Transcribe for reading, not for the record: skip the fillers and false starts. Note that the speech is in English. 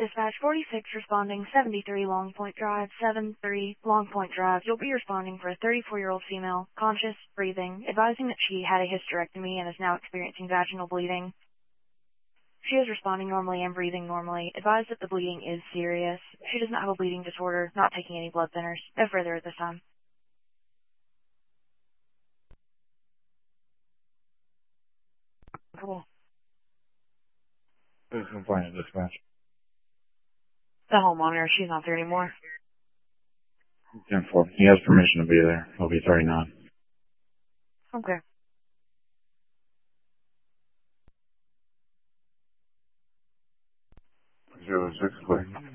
Dispatch 46 responding 73 Long Point Drive, 73 Long Point Drive. You'll be responding for a 34-year-old female, conscious, breathing, advising that she had a hysterectomy and is now experiencing vaginal bleeding. She is responding normally and breathing normally. Advised that the bleeding is serious. She does not have a bleeding disorder, not taking any blood thinners. No further at this time. Cool. Who's complaining, dispatch? The homeowner, she's not there anymore. 10-4. He has permission to be there. He'll be 39. Okay. 06, clear.